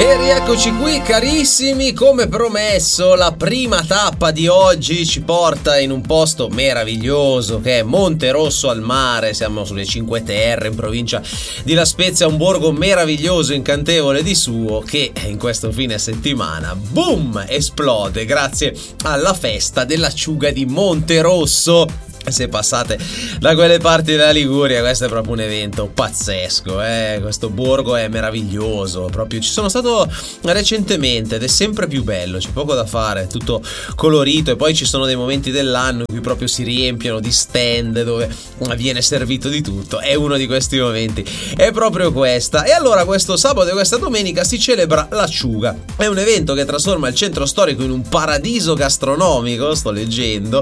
E rieccoci qui carissimi, come promesso la prima tappa di oggi ci porta in un posto meraviglioso che è Monterosso al Mare. Siamo sulle Cinque Terre in provincia di La Spezia, un borgo meraviglioso, incantevole di suo, che in questo fine settimana, boom, esplode grazie alla festa dell'acciuga di Monterosso. Se passate da quelle parti della Liguria, questo è proprio un evento pazzesco, questo borgo è meraviglioso, proprio ci sono stato recentemente ed è sempre più bello, c'è poco da fare, è tutto colorito e poi ci sono dei momenti dell'anno in cui proprio si riempiono di stand dove viene servito di tutto, e uno di questi momenti è proprio questa. E allora questo sabato e questa domenica si celebra l'Acciuga, è un evento che trasforma il centro storico in un paradiso gastronomico, sto leggendo,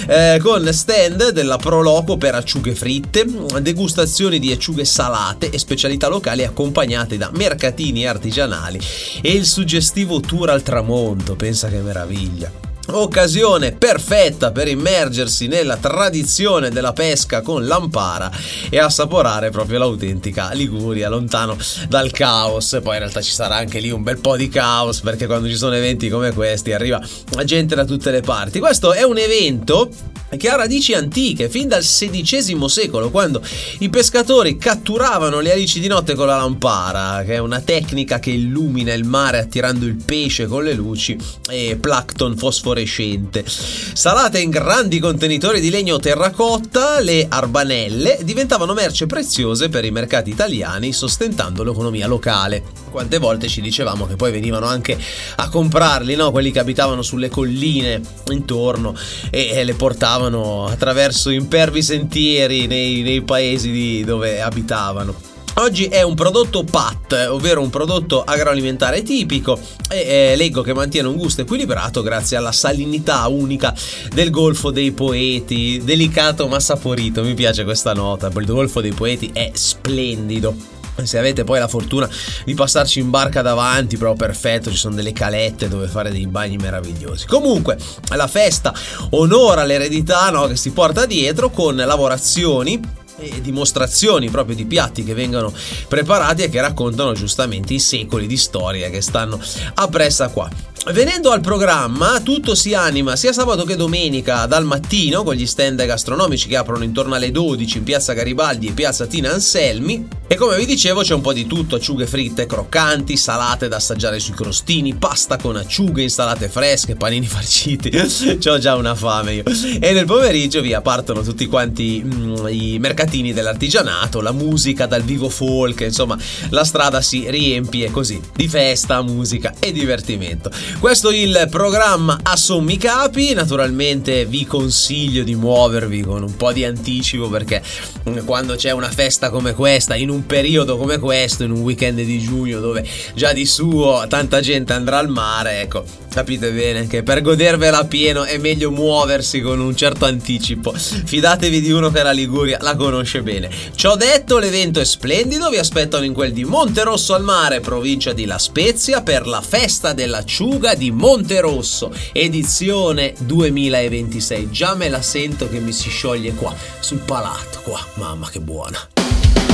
con stand della Pro Loco per acciughe fritte, degustazioni di acciughe salate e specialità locali accompagnate da mercatini artigianali e il suggestivo tour al tramonto. Pensa che meraviglia! Occasione perfetta per immergersi nella tradizione della pesca con l'ampara e assaporare proprio l'autentica Liguria, lontano dal caos. Poi in realtà ci sarà anche lì un bel po' di caos, perché quando ci sono eventi come questi arriva gente da tutte le parti. Questo è un evento che ha radici antiche, fin dal XVI secolo, quando i pescatori catturavano le alici di notte con la lampara, che è una tecnica che illumina il mare attirando il pesce con le luci e plancton fosforescente. Salate in grandi contenitori di legno terracotta, le arbanelle diventavano merce preziose per i mercati italiani, sostentando l'economia locale. Quante volte ci dicevamo che poi venivano anche a comprarli, no? Quelli che abitavano sulle colline intorno e le portavano attraverso impervi sentieri nei paesi dove abitavano. Oggi è un prodotto PAT, ovvero un prodotto agroalimentare tipico, e leggo che mantiene un gusto equilibrato grazie alla salinità unica del Golfo dei Poeti, delicato ma saporito. Mi piace questa nota, il Golfo dei Poeti è splendido. Se avete poi la fortuna di passarci in barca davanti, proprio perfetto, ci sono delle calette dove fare dei bagni meravigliosi. Comunque la festa onora l'eredità, no, che si porta dietro, con lavorazioni e dimostrazioni proprio di piatti che vengono preparati e che raccontano giustamente i secoli di storia che stanno appressa qua. Venendo al programma, tutto si anima sia sabato che domenica dal mattino con gli stand gastronomici che aprono intorno alle 12 in piazza Garibaldi e piazza Tina Anselmi, e come vi dicevo c'è un po' di tutto: acciughe fritte croccanti, salate da assaggiare sui crostini, pasta con acciughe, insalate fresche, panini farciti. C'ho già una fame io. E nel pomeriggio via partono tutti quanti i mercatini dell'artigianato, la musica dal vivo folk, insomma la strada si riempie così di festa, musica e divertimento. Questo è il programma a sommi capi. Naturalmente vi consiglio di muovervi con un po' di anticipo, perché quando c'è una festa come questa, in un periodo come questo, in un weekend di giugno dove già di suo tanta gente andrà al mare, ecco, capite bene che per godervela a pieno è meglio muoversi con un certo anticipo. Fidatevi di uno che la Liguria la conosce bene. Ciò detto, l'evento è splendido, vi aspettano in quel di Monterosso al Mare, provincia di La Spezia, per la festa dell'acciuga di Monterosso, edizione 2026. Già me la sento che mi si scioglie qua sul palato, qua, mamma che buona.